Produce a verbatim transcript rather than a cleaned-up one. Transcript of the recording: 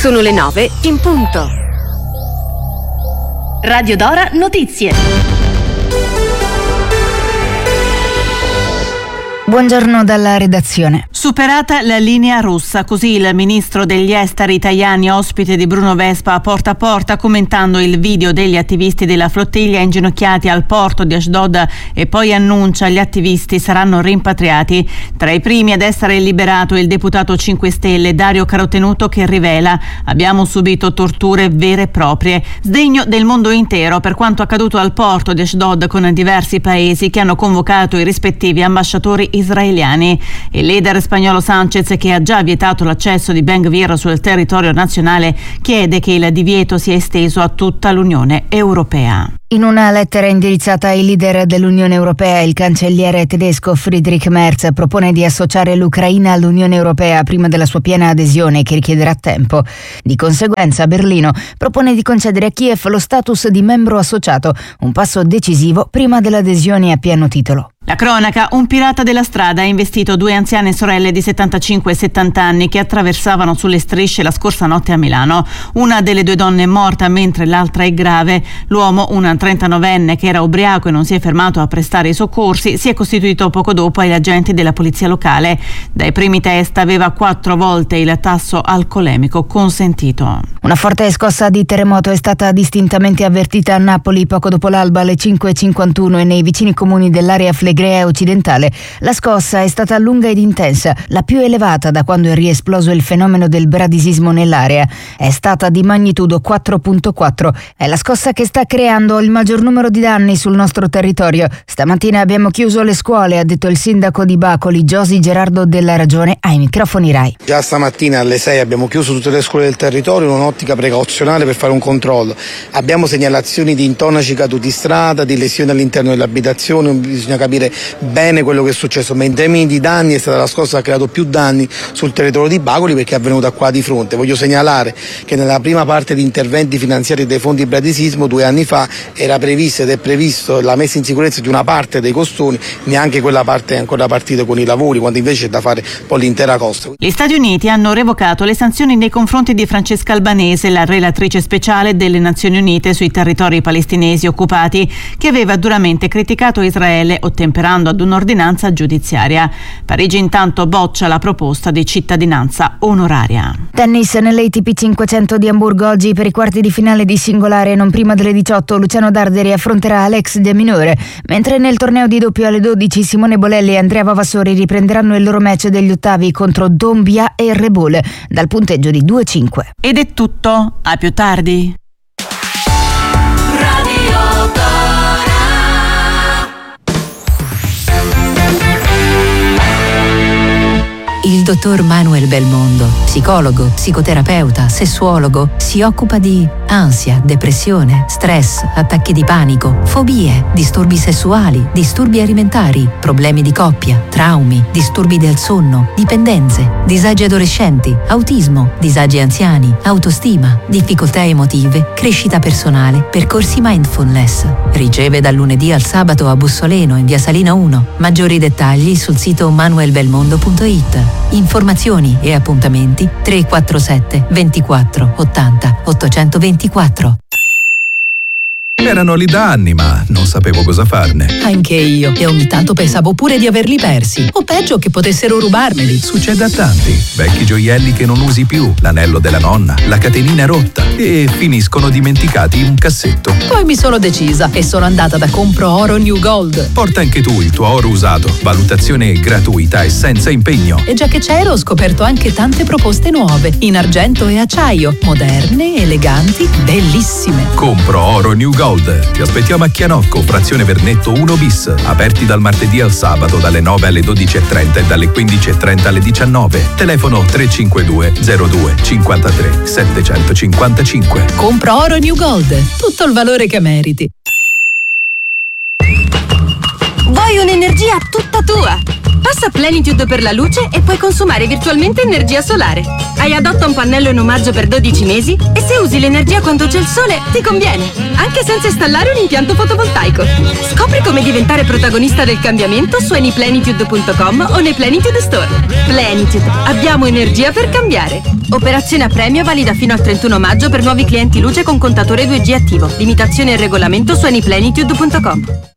Sono le nove in punto. Radio Dora Notizie. Buongiorno dalla redazione. Superata la linea rossa, così il ministro degli esteri Tajani, ospite di Bruno Vespa a Porta a Porta, commentando il video degli attivisti della flottiglia inginocchiati al porto di Ashdod, e poi annuncia gli attivisti saranno rimpatriati. Tra i primi ad essere liberato il deputato cinque Stelle Dario Carotenuto, che rivela: abbiamo subito torture vere e proprie. Sdegno del mondo intero per quanto accaduto al porto di Ashdod, con diversi paesi che hanno convocato i rispettivi ambasciatori israeliani. Il leader spagnolo Sanchez, che ha già vietato l'accesso di Ben Gvir sul territorio nazionale, chiede che il divieto sia esteso a tutta l'Unione Europea. In una lettera indirizzata ai leader dell'Unione Europea, il cancelliere tedesco Friedrich Merz propone di associare l'Ucraina all'Unione Europea prima della sua piena adesione, che richiederà tempo. Di conseguenza, Berlino propone di concedere a Kiev lo status di membro associato, un passo decisivo prima dell'adesione a pieno titolo. La cronaca: un pirata della strada ha investito due anziane sorelle di settantacinque e settanta anni che attraversavano sulle strisce la scorsa notte a Milano. Una delle due donne è morta, mentre l'altra è grave. L'uomo, un trentanovenne che era ubriaco e non si è fermato a prestare i soccorsi, si è costituito poco dopo agli agenti della polizia locale. Dai primi test aveva quattro volte il tasso alcolemico consentito. Una forte scossa di terremoto è stata distintamente avvertita a Napoli poco dopo l'alba alle cinque e cinquantuno e nei vicini comuni dell'area Flegrea occidentale. La scossa è stata lunga ed intensa, la più elevata da quando è riesploso il fenomeno del bradisismo nell'area. È stata di magnitudo quattro virgola quattro. È la scossa che sta creando il maggior numero di danni sul nostro territorio. Stamattina abbiamo chiuso le scuole, ha detto il sindaco di Bacoli, Giosi Gerardo Della Ragione, ai microfoni Rai. Già stamattina alle sei abbiamo chiuso tutte le scuole del territorio in un'ottica precauzionale per fare un controllo. Abbiamo segnalazioni di intonaci caduti in strada, di lesioni all'interno delle abitazioni, bisogna capire bene quello che è successo, ma in termini di danni è stata la scossa che ha creato più danni sul territorio di Bacoli, perché è avvenuta qua di fronte. Voglio segnalare che nella prima parte di interventi finanziari dei fondi bradisismo due anni fa era prevista ed è previsto la messa in sicurezza di una parte dei costoni, neanche quella parte è ancora partita con i lavori, quando invece è da fare poi l'intera costa. Gli Stati Uniti hanno revocato le sanzioni nei confronti di Francesca Albanese, la relatrice speciale delle Nazioni Unite sui territori palestinesi occupati, che aveva duramente criticato Israele, ottemperando ad un'ordinanza giudiziaria. Parigi intanto boccia la proposta di cittadinanza onoraria. Tennis nell'A T P cinquecento di Amburgo. Oggi per i quarti di finale di singolare non prima delle diciotto Luciano Darderi affronterà Alex De Minore, mentre nel torneo di doppio alle dodici Simone Bolelli e Andrea Vavassori riprenderanno il loro match degli ottavi contro Dombia e Rebole dal punteggio di due a cinque. Ed è tutto, a più tardi. Il dottor Manuel Belmondo, psicologo, psicoterapeuta, sessuologo, si occupa di ansia, depressione, stress, attacchi di panico, fobie, disturbi sessuali, disturbi alimentari, problemi di coppia, traumi, disturbi del sonno, dipendenze, disagi adolescenti, autismo, disagi anziani, autostima, difficoltà emotive, crescita personale, percorsi mindfulness. Riceve dal lunedì al sabato a Bussoleno in via Salina uno. Maggiori dettagli sul sito manuel belmondo punto it. Informazioni e appuntamenti tre quattro sette ventiquattro ottanta ottocentoventiquattro. Erano lì da anni, ma non sapevo cosa farne. Anche io. E ogni tanto pensavo pure di averli persi. O peggio, che potessero rubarmeli. Succede a tanti. Vecchi gioielli che non usi più, l'anello della nonna, la catenina rotta e finiscono dimenticati in un cassetto. Poi mi sono decisa e sono andata da Compro Oro New Gold. Porta anche tu il tuo oro usato. Valutazione gratuita e senza impegno. E già che c'ero, ho scoperto anche tante proposte nuove. In argento e acciaio. Moderne, eleganti, bellissime. Compro Oro New Gold. Ti aspettiamo a Chianocco, frazione Vernetto uno bis, aperti dal martedì al sabato dalle nove alle dodici e trenta e dalle quindici e trenta alle diciannove. Telefono tre cinque due zero due cinquantatré settecentocinquantacinque. Compro Oro New Gold, tutto il valore che meriti. Vuoi un'energia tutta tua? Passa Plenitude per la luce e puoi consumare virtualmente energia solare. Hai adotta un pannello in omaggio per dodici mesi e se usi l'energia quando c'è il sole ti conviene, anche senza installare un impianto fotovoltaico. Scopri come diventare protagonista del cambiamento su anyplenitude punto com o nei Plenitude Store. Plenitude, abbiamo energia per cambiare. Operazione a premio valida fino al trentuno maggio per nuovi clienti luce con contatore due G attivo. Limitazioni e regolamento su anyplenitude punto com.